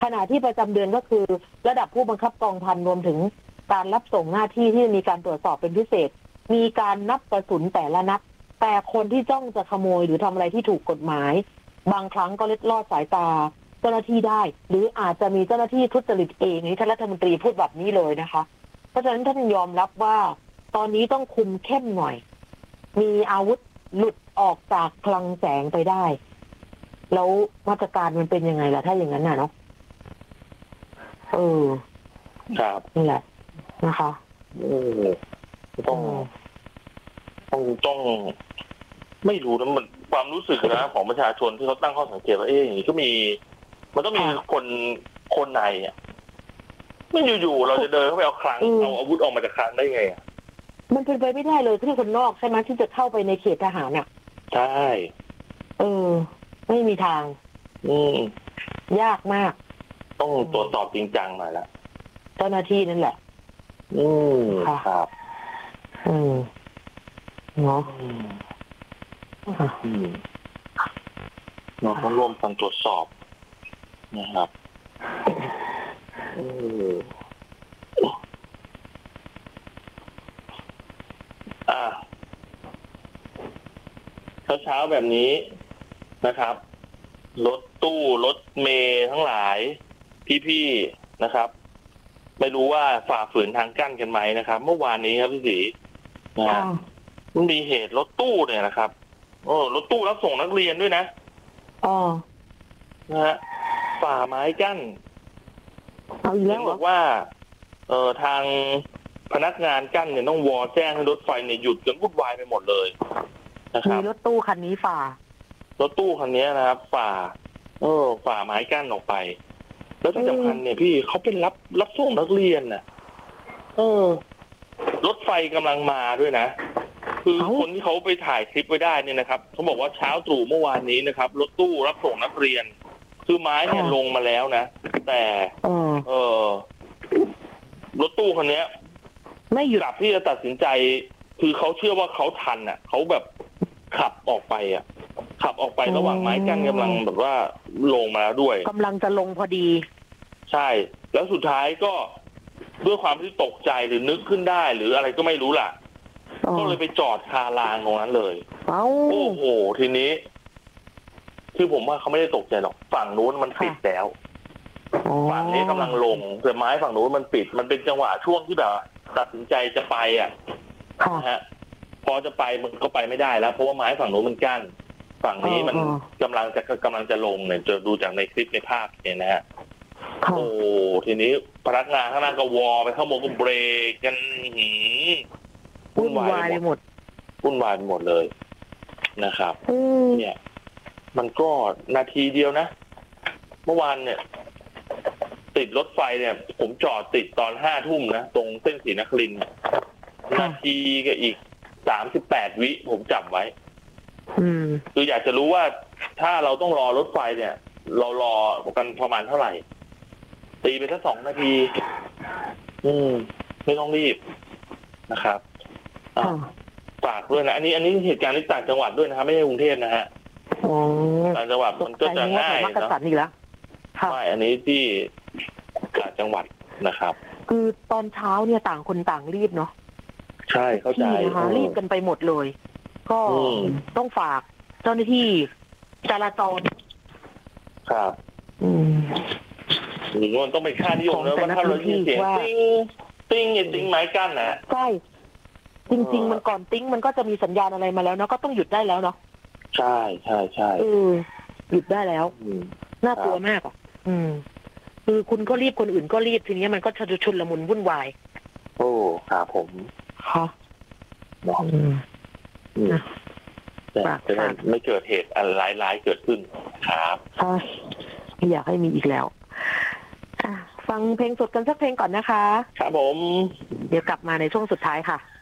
ขณะที่ประจำเดือนก็คือระดับผู้บังคับกองพันรวมถึงการรับส่งหน้าที่ที่มีการตรวจสอบเป็นพิเศษมีการนับกระสุนแต่ละนัดแต่คนที่จ้องจะขโมยหรือทำอะไรที่ถูกกฎหมายบางครั้งก็เล็ดลอดสายตาเจ้าหน้าที่ได้หรืออาจจะมีเจ้าหน้าที่ทุจริตเองนี่ท่านรัฐมนตรีพูดแบบนี้เลยนะคะเพราะฉะนั้นท่านยอมรับว่าตอนนี้ต้องคุมเข้มหน่อยมีอาวุธหลุดออกจากคลังแสงไปได้แล้วมาตรการมันเป็นยังไงล่ะถ้าอย่างนั้นน่ะเนาะครับนี่แหละนะคะต้องไม่รู้นะมันความรู้สึกนะของประชาชนที่เขาตั้งข้อสังเกตว่าอย่างนี้ก็มันต้องมีคนในอ่ะไม่อยู่ๆเราจะเดินเข้าไปเอาคลังเอาอาวุธออกมาจากคลังได้ไงมันเป็นไปไม่ได้เลยที่คนนอกใช่ไหมที่จะเข้าไปในเขตทหารอ่ะใช่ไม่มีทางยากมากต้องตรวจสอบจริงจังหน่อยละเจ้าหน้าที่นั่นแหละครับเนาะเราต้องร่วมกันตรวจสอบนะครับเช้าแบบนี้นะครับรถตู้รถเมล์ทั้งหลายพี่ๆนะครับไม่รู้ว่าฝ่าฝืนทางกั้นกันไหมนะครับเมื่อวานนี้ครับพี่ศรีมันมีเหตุรถตู้เนี่ยนะครับรถตู้รับส่งนักเรียนด้วยนะนะฮะฝ่าไม้กั้นบอกว่าทางพนักงานกั้นเนี่ยต้องวอแจ้งให้รถไฟเนี่ยหยุดจนวุ่นวายไปหมดเลยนะครับมีรถตู้คันนี้ฝ่ารถตู้คันนี้นะครับฝ่าไม้กั้นออกไปแล้วที่สำคัญเนี่ยพี่เขาเป็นรับส่งนักเรียนน่ะรถไฟกำลังมาด้วยนะคือคนที่เขาไปถ่ายคลิปไว้ได้เนี่ยนะครับเขาบอกว่าเช้าตรู่เมื่อวานนี้นะครับรถตู้รับส่งนักเรียนคือไม้เนี่ยลงมาแล้วนะแต่รถตู้คันนี้ไม่หยุดที่จะตัดสินใจคือเขาเชื่อว่าเขาทันอ่ะเขาแบบขับออกไประหว่างไม้กั้นกำลังแบบว่าลงมาแล้วด้วยกำลังจะลงพอดีใช่แล้วสุดท้ายก็ด้วยความที่ตกใจหรือนึกขึ้นได้หรืออะไรก็ไม่รู้ล่ะก็เลยไปจอดคารางตรงนั้นเลยโอ้โหทีนี้คือผมว่าเขาไม่ได้ตกใจหรอกฝั่งนู้นมันปิดแล้วฝั่งนี้กำลังลงแต่ไม้ฝั่งนู้นมันปิดมันเป็นจังหวะช่วงที่แบบตัดสินใจจะไปนะฮะพอจะไปมันก็ไปไม่ได้แล้วเพราะว่าไม้ฝั่งนู้นมันกั้นฝั่งนี้มันกำลังจะลงเนี่ยจะดูจากในคลิปในภาพเนี่ยนะฮะโอ้ทีนี้พนักงานข้างหน้าก็วอไปเข้าโมก็เบรกกันวุ่นวายไปหมดเลยนะครับเนี่ยมันก็นาทีเดียวนะเมื่อวานเนี่ยติดรถไฟเนี่ยผมจอดติดตอน5 ทุ่มนะตรงเส้นศรีนครินทร์นาทีก็อีก38 วิผมจับไว้คืออยากจะรู้ว่าถ้าเราต้องรอรถไฟเนี่ยเรารอกันประมาณเท่าไหร่ตีไปแค่2 นาทีไม่ต้องรีบนะครับฝากด้วยนะอันนี้เหตุการณ์ที่ต่างจังหวัดด้วยนะครับไม่ใช่กรุงเทพนะฮะต่างจังหวัดมันก็จะง่ายเนาะใช่อันนี้ที่ต่างจังหวัดนะครับคือตอนเช้าเนี่ยต่างคนต่างรีบเนาะใช่เข้าใจนะคะรีบกันไปหมดเลยก็ต้องฝากเจ้าหน้าที่จราจรครับหรือว่าต้องเป็นค่านิยมแล้วว่าถ้าเรายินเสียงติ้งไม้กั้นนะใช่จริงๆมันก่อนติ้งมันก็จะมีสัญญาณอะไรมาแล้วเนาะก็ต้องหยุดได้แล้วเนาะใช่หยุดได้แล้วน่ากลัวมากคือคุณก็รีบคนอื่นก็รีบทีนี้มันก็ชุลมุนวุ่นวายโอ้ครับผมค่ะจะไม่เกิดเหตุอะไรร้ายๆเกิดขึ้นครับไม่อยากให้มีอีกแล้วฟังเพลงสดกันสักเพลงก่อนนะคะครับผมเดี๋ยวกลับมาในช่วงสุดท้ายค่ะ